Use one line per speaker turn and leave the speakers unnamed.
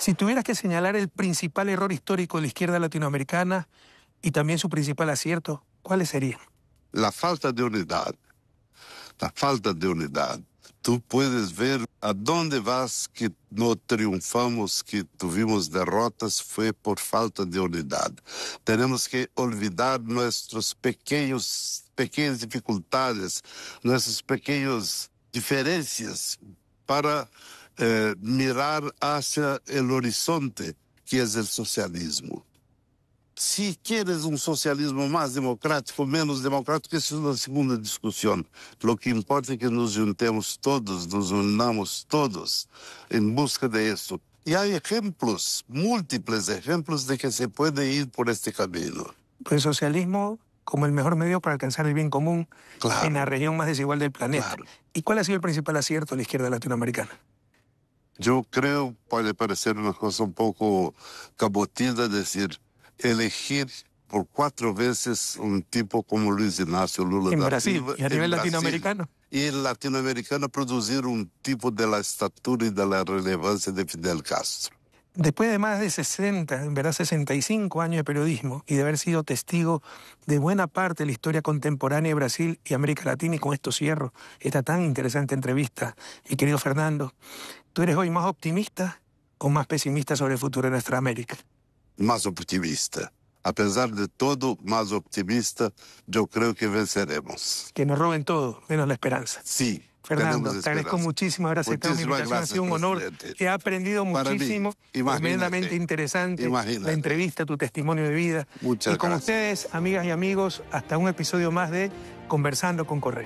Si tuvieras que señalar el principal error histórico de la izquierda latinoamericana y también su principal acierto, ¿cuáles serían?
La falta de unidad. La falta de unidad. Tú puedes ver a dónde vas que no triunfamos, que tuvimos derrotas, fue por falta de unidad. Tenemos que olvidar nuestras pequeñas dificultades, nuestras pequeñas diferencias para mirar hacia el horizonte, que es el socialismo. Si quieres un socialismo más democrático, menos democrático, esa es una segunda discusión. Lo que importa es que nos juntemos todos, nos unamos todos en busca de eso. Y hay ejemplos, múltiples ejemplos de que se puede ir por este camino.
El socialismo como el mejor medio para alcanzar el bien común en la región más desigual del planeta.
Claro.
¿Y cuál ha sido el principal acierto de la izquierda latinoamericana?
Yo creo, puede parecer una cosa un poco cabotina decir, elegir por 4 veces un tipo como Luis Ignacio Lula da Silva.
En Brasil, y a nivel latinoamericano.
Y el latinoamericano producir un tipo de la estatura y de la relevancia de Fidel Castro.
Después de más de 60, en verdad 65 años de periodismo y de haber sido testigo de buena parte de la historia contemporánea de Brasil y América Latina, y con esto cierro esta tan interesante entrevista, mi querido Fernando, ¿tú eres hoy más optimista o más pesimista sobre el futuro de nuestra América?
Más optimista. A pesar de todo, más optimista, yo creo que venceremos.
Que nos roben todo, menos la esperanza.
Sí.
Fernando, te agradezco muchísimo haber aceptado mi invitación.
Gracias,
ha sido un honor.
presidente.
He aprendido muchísimo. Tremendamente interesante la entrevista, tu testimonio de vida.
Muchas
y con
gracias.
ustedes, amigas y amigos, hasta un episodio más de Conversando con Correa.